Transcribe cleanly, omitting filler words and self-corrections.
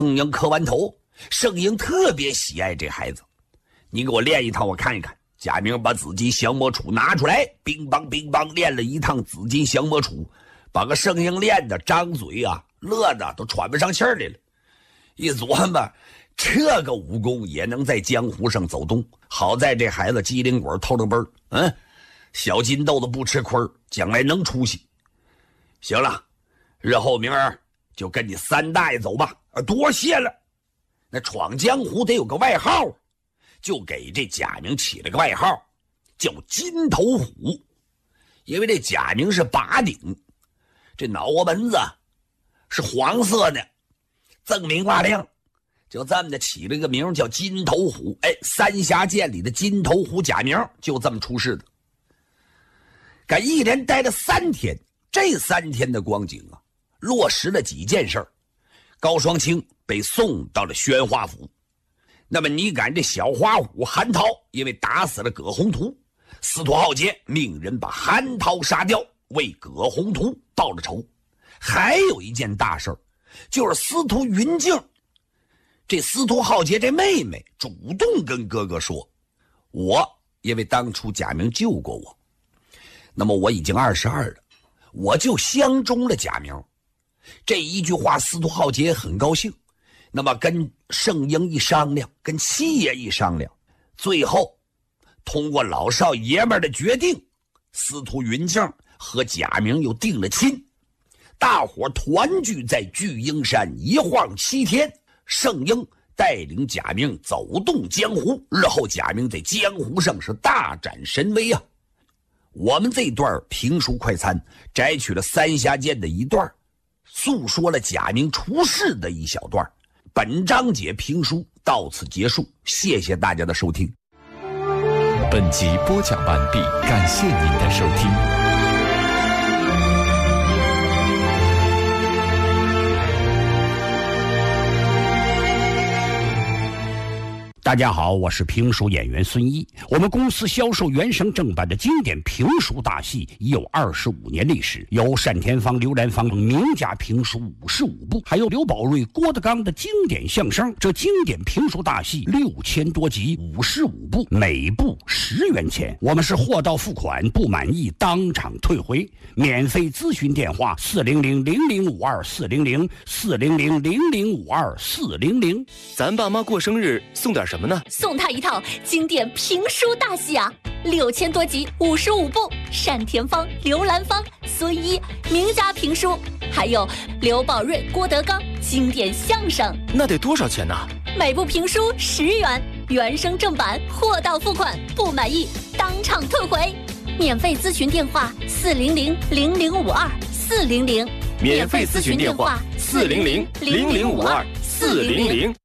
盛英磕完头，盛英特别喜爱这孩子。你给我练一趟我看一看。贾明把紫金降魔杵拿出来，乒乓乒乓练了一趟紫金降魔杵，把个盛英练的张嘴啊，乐的都喘不上气儿来了。一琢磨，这个武功也能在江湖上走动，好在这孩子机灵鬼透了奔儿，小金豆子不吃亏，将来能出息。行了，日后明儿就跟你三大爷走吧，多谢了。那闯江湖得有个外号，就给这贾明起了个外号，叫金头虎。因为这贾明是拔顶，这脑瓜门子是黄色的，锃明瓦亮，就这么的起了个名叫金头虎。三峡剑里的金头虎贾明就这么出世的。敢一连待了3天，这3天的光景啊，落实了几件事儿。高双清被送到了宣化府，那么你敢这小花虎韩涛因为打死了葛宏图，司徒浩杰命人把韩涛杀掉，为葛宏图报了仇。还有一件大事儿，就是司徒云静，这司徒浩杰这妹妹主动跟哥哥说，我因为当初贾明救过我，那么我已经22了，我就相中了贾明。这一句话司徒浩杰很高兴，那么跟盛英一商量，跟七爷一商量，最后通过老少爷们的决定，司徒云静和贾明又定了亲。大伙团聚在聚英山一晃7天，盛英带领贾明走动江湖，日后贾明在江湖上是大展神威啊。我们这段评书快餐摘取了三峡剑的一段，诉说了贾明出世的一小段。本章节评书到此结束，谢谢大家的收听。 本集播讲完毕，感谢您的收听。 大家好，我是评书演员孙一。我们公司销售原声正版的经典评书大戏已有25年历史，有单田芳、刘兰芳等名家评书55部，还有刘宝瑞、郭德纲的经典相声。这经典评书大戏6000多集，55部，每部10元钱。我们是货到付款，不满意当场退回。免费咨询电话400-0052-400-400-0052-400。 咱爸妈过生日送点什么呢？ 送他一套经典评书大戏啊，6000多集，55部，单田芳、刘兰芳、孙一名家评书，还有刘宝瑞、郭德纲经典相声。 那得多少钱呢？ 每部评书10元，原声正版，货到付款，不满意当场退回。免费咨询电话400-0052-400。 免费咨询电话400-0052-400。